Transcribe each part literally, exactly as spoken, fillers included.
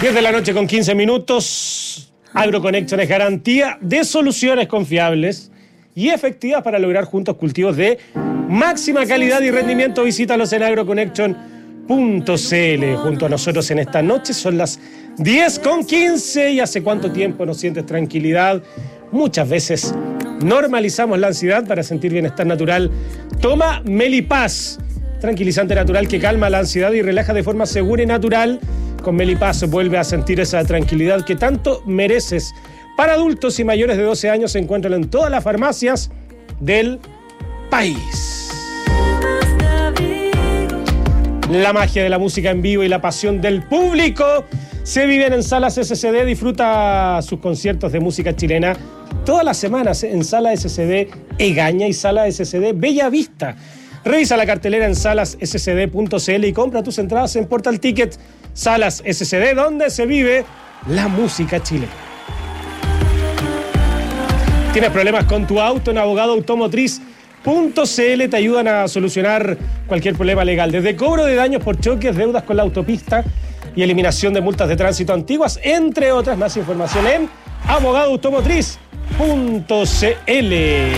diez de la noche con quince minutos. AgroConnection es garantía de soluciones confiables y efectivas para lograr juntos cultivos de máxima calidad y rendimiento. Visítalos en agroconnection punto c l. Junto a nosotros en esta noche son las diez con quince. ¿Y hace cuánto tiempo no sientes tranquilidad? Muchas veces normalizamos la ansiedad para sentir bienestar natural. Toma Melipaz, tranquilizante natural que calma la ansiedad y relaja de forma segura y natural. Con Melipaz vuelve a sentir esa tranquilidad que tanto mereces. Para adultos y mayores de doce años, se encuentran en todas las farmacias del país. La magia de la música en vivo y la pasión del público se viven en Salas S C D. Disfruta sus conciertos de música chilena todas las semanas en Sala S C D Egaña y Sala S C D Bella Vista. Revisa la cartelera en salas s c d punto c l y compra tus entradas en Portal Ticket. Salas S C D, donde se vive la música chilena. ¿Tienes problemas con tu auto? En abogado automotriz punto c l te ayudan a solucionar cualquier problema legal, desde cobro de daños por choques, deudas con la autopista y eliminación de multas de tránsito antiguas, entre otras. Más información en abogado automotriz punto c l.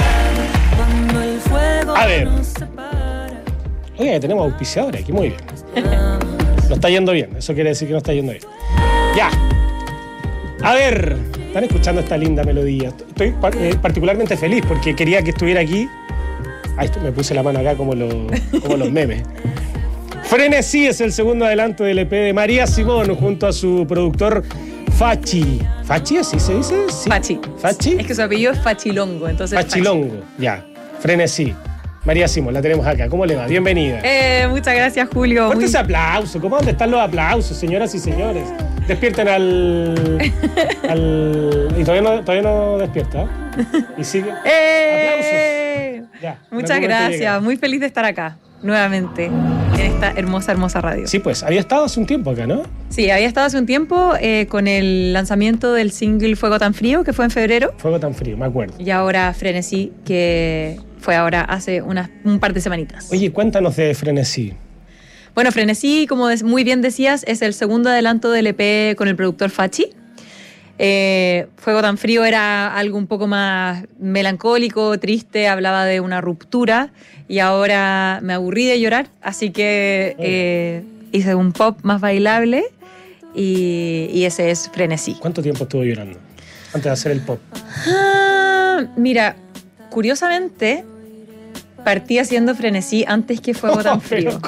A ver, oye, tenemos auspiciadores aquí, muy bien. No está yendo bien, eso quiere decir que no está yendo bien. Ya. A ver, están escuchando esta linda melodía. Estoy eh, particularmente feliz porque quería que estuviera aquí. Ahí me puse la mano acá como, lo, como los memes. Frenesí es el segundo adelanto del E P de María Simón junto a su productor Fachi. ¿Fachi así se dice? Sí. Fachi. ¿Fachi? Es que su apellido es Fachilongo, entonces Fachilongo, Fachi. Ya. Frenesí. María Simón, la tenemos acá. ¿Cómo le va? Bienvenida. Eh, muchas gracias, Julio. Fuerte Muy... ese aplauso. ¿Cómo dónde están los aplausos, señoras y señores? Despierten al... al... Y todavía no, todavía no despierta. Y sigue. ¡Eh! Aplausos. Ya, muchas gracias. Muy feliz de estar acá, nuevamente, en esta hermosa, hermosa radio. Sí, pues, había estado hace un tiempo acá, ¿no? Sí, había estado hace un tiempo eh, con el lanzamiento del single Fuego tan frío, que fue en febrero. Fuego tan frío, me acuerdo. Y ahora Frenesí, que fue ahora hace unas, un par de semanitas. Oye, cuéntanos de Frenesí. Bueno, Frenesí, como muy bien decías, es el segundo adelanto del E P con el productor Fachi. Eh, Fuego tan frío era algo un poco más melancólico, triste, hablaba de una ruptura y ahora me aburrí de llorar, así que eh, hice un pop más bailable y, y ese es Frenesí. ¿Cuánto tiempo estuvo llorando antes de hacer el pop? Ah, mira, curiosamente partí haciendo Frenesí antes que Fuego tan frío.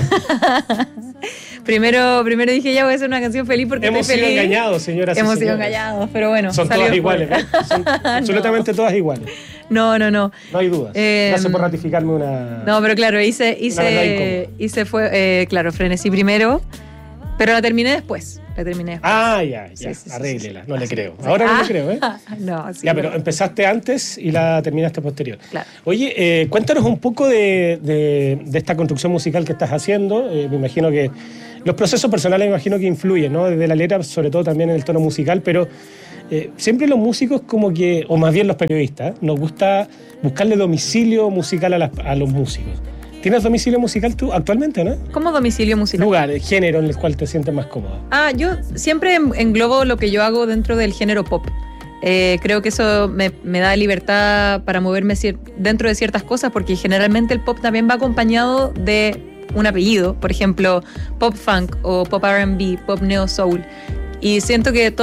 primero, primero dije, ya voy a hacer una canción feliz porque Hemos estoy feliz. sido engañados, señoras Hemos y sido señores. engañados, pero bueno. Son todas después. iguales, ¿eh? Son absolutamente no. todas iguales. No, no, no. No hay dudas. Eh, Gracias por ratificarme una... No, pero claro, hice, hice, hice fue, eh, claro, Frenesí primero, pero la terminé después. La terminé después. Ah, ya, ya. Sí, sí, arréglela. sí, sí. No le Así, creo. sí. Ahora ah, no le creo, ¿eh? No, sí. Ya, pero empezaste antes y la terminaste posterior. Claro. Oye, eh, cuéntanos un poco de, de, de esta construcción musical que estás haciendo. Eh, me imagino que los procesos personales me imagino que influyen, ¿no? Desde la letra, sobre todo también en el tono musical, pero eh, siempre los músicos como que, o más bien los periodistas, nos gusta buscarle domicilio musical a, las, a los músicos. ¿Tienes domicilio musical tú actualmente, no? ¿Cómo domicilio musical? Lugar, el género en el cual te sientes más cómoda. Ah, yo siempre englobo lo que yo hago dentro del género pop. Eh, creo que eso me, me da libertad para moverme cier- dentro de ciertas cosas, porque generalmente el pop también va acompañado de un apellido, por ejemplo, pop funk o pop R and B, pop neo soul. Y siento que